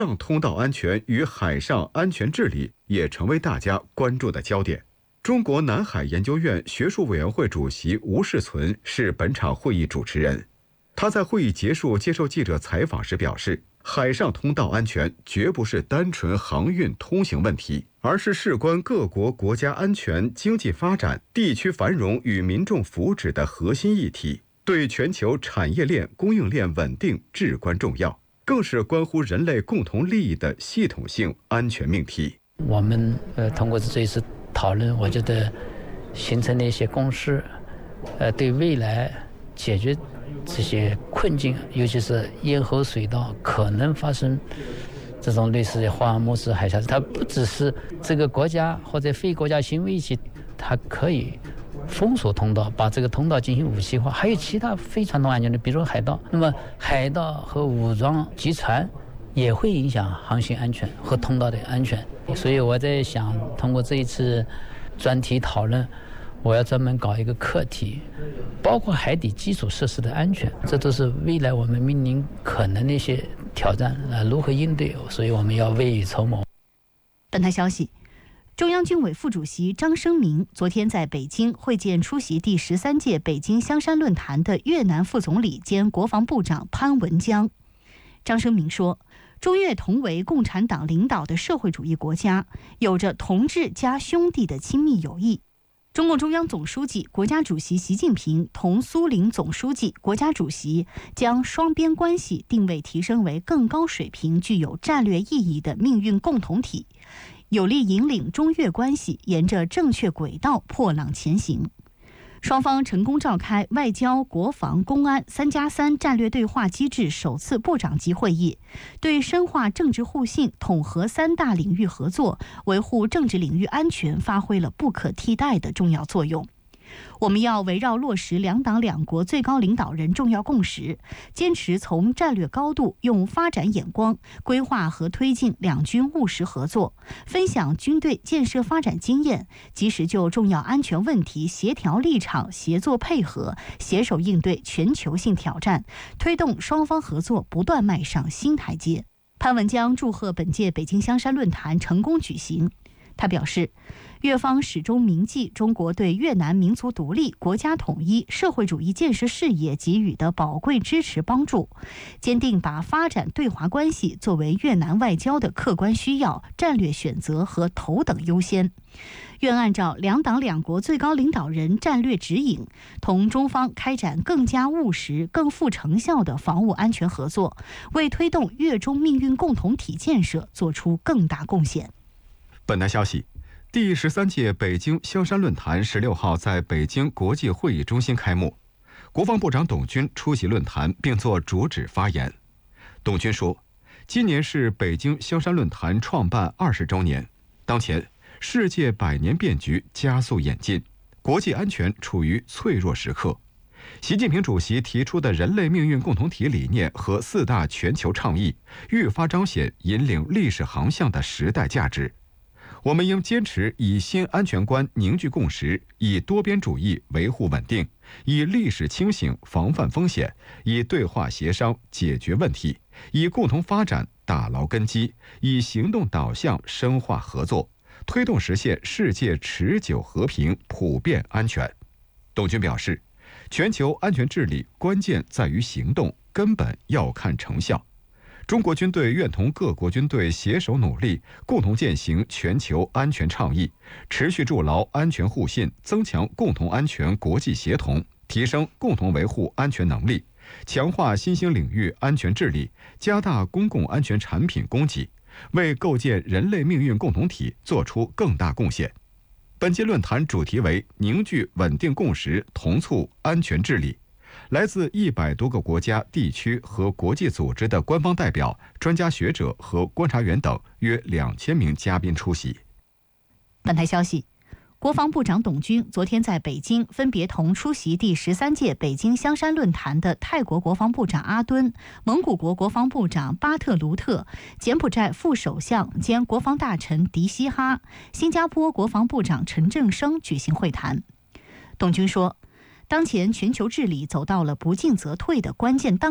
上通道安全与海上安全治理也成为大家关注的焦点。中国南海研究院学术委员会主席吴世存是本场会议主持人。他在会议结束接受记者采访时表示，海上通道安全绝不是单纯航运通行问题，而是事关各国国家安全、经济发展、地区繁荣与民众福祉的核心议题，对全球产业链、供应链稳定至关重要，更是关乎人类共同利益的系统性安全命题。 我们通过这一次讨论，我觉得形成了一些共识，对未来解决这些困境，尤其是咽喉水道可能发生这种类似霍尔木兹海峡，它不只是这个国家或者非国家行为一起，它可以封锁通道，把这个通道进行武器化，还有其他非传统安全的，比如说海盗。那么海盗和武装集团也会影响航行安全和通道的安全。所以我在想，通过这一次专题讨论，我要专门搞一个课题，包括海底基础设施的安全，这都是未来我们面临可能的一些挑战，如何应对，所以我们要未雨绸缪。 本台消息，中央军委副主席张生明昨天在北京会见出席第13届北京香山论坛的越南副总理兼国防部长潘文江。张生明说，中越同为共产党领导的社会主义国家，有着同志加兄弟的亲密友谊。中共中央总书记、国家主席习近平同苏联总书记、国家主席将双边关系定位提升为更高水平、具有战略意义的命运共同体，有力引领中越关系沿着正确轨道破浪前行。双方成功召开外交、国防、公安3+3战略对话机制首次部长级会议，对深化政治互信、统合3大领域合作、维护政治领域安全发挥了不可替代的重要作用。我们要围绕落实两党两国最高领导人重要共识，坚持从战略高度用发展眼光规划和推进两军务实合作，分享军队建设发展经验，及时就重要安全问题协调立场，协作配合，携手应对全球性挑战，推动双方合作不断迈上新台阶。潘文江祝贺本届北京香山论坛成功举行。他表示，越方始终铭记中国对越南民族独立、国家统一、社会主义建设事业给予的宝贵支持帮助，坚定把发展对华关系作为越南外交的客观需要、战略选择和头等优先。愿按照两党两国最高领导人战略指引，同中方开展更加务实、更富成效的防务安全合作，为推动越中命运共同体建设做出更大贡献。 本台消息，第13届北京香山论坛16号在北京国际会议中心开幕，国防部长董军出席论坛并作主旨发言。董军说，今年是北京香山论坛创办20周年，当前世界百年变局加速演进，国际安全处于脆弱时刻。习近平主席提出的人类命运共同体理念和4大全球倡议，愈发彰显引领历史航向的时代价值。我们应坚持以新安全观凝聚共识，以多边主义维护稳定，以历史清醒防范风险，以对话协商解决问题，以共同发展打牢根基，以行动导向深化合作，推动实现世界持久和平、普遍安全。董军表示，全球安全治理关键在于行动，根本要看成效。中国军队愿同各国军队携手努力，共同践行全球安全倡议，持续筑牢安全互信，增强共同安全国际协同，提升共同维护安全能力，强化新兴领域安全治理，加大公共安全产品供给，为构建人类命运共同体作出更大贡献。本届论坛主题为凝聚稳定共识，同促安全治理。来自100多个国家、地区和国际组织的官方代表、专家学者和观察员等约2000名嘉宾出席。 本台消息，国防部长董军昨天在北京分别同出席第13届北京香山论坛的泰国国防部长阿敦、蒙古国国防部长巴特卢特、柬埔寨副首相兼国防大臣迪西哈、新加坡国防部长陈正生举行会谈。董军说，当前全球治理走到了不进则退的关键当口，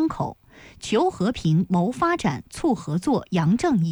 求和平、谋发展、促合作、扬正义。